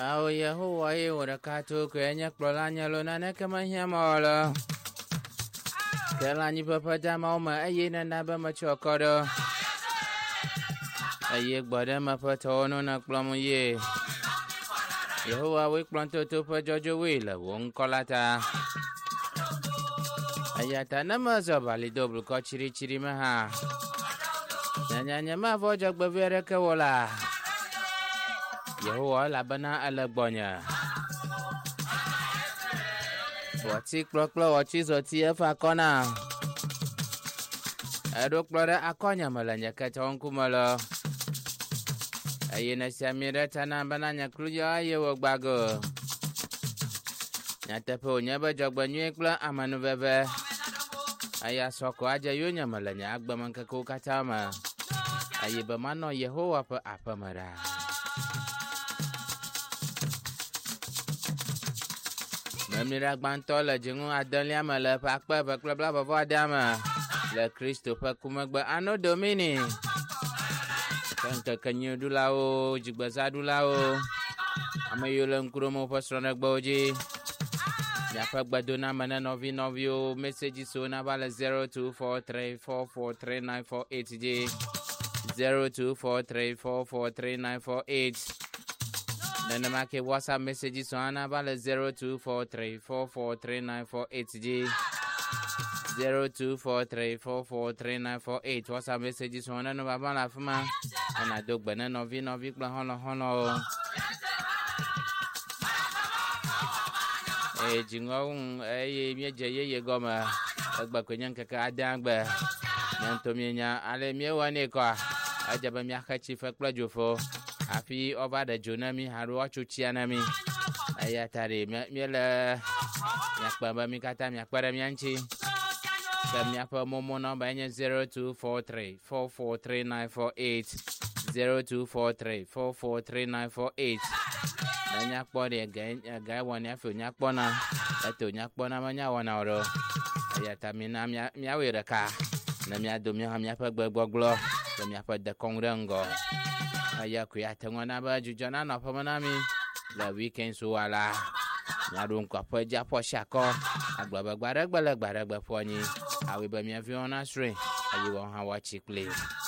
Au Yehowa ye warakatu kwenye klolanya lona nekama hiamola. Kelani papa dama oma aye na naba machokodo. Aye gbada mapatono na klomu ye. Yehowa we klonto tupa jojo wila wong kolata. Ayata namazo bali doblu ko chiri maha. Nyanya mavoja gbavere kawola. Yehowa labana alagbonya. Wati kloklo wachi zoti efa kona. Ado klore akonya malanya katonku malo. Ayena samira tana bananya kluja aye wogbago. Nyatapo nyaba jogbanyu kla amanu bebe. Aya soko aja yonya malanya agba mankako katama. Aye bamano Yehowa pa apamara. Memira gbantola jingu adanlia mala pakpa bakla bla bava dama. Le Kristo pa kumagba ano domini. Kanka kanyu dulao jigbaza dulao. Amayola nkuromo pasrona gboji. Yapa gbadona mana novio message so na bala 0243443948 j 0243443948. Nana make WhatsApp message so na bala 0243443948 j 0243443948. WhatsApp message so na no baba la fuma ana dogba na novio kla hono. Jingong ye goma agba kwenyan kaka adangba nyantominya ale miewane kwa ajaba miaka chifa kla jofo afi over the jonami haru achuchianami ayatare miela yakbamba mikata miakpara mianchi kamiapa momo number 0243443948 0243443948 nyakpone ga woni afi nyakpona eto nyakpona manya wana oro ayata mina miawere ka na miado mi ha miapa gbogboglo to miapa de kongrengo ayaku yatengona ba jujana na pamanami la weekend so wala nyadun kwa poja poshako agbagbagbara foni awe ba mi afi ona sre ayi won ha wa chikle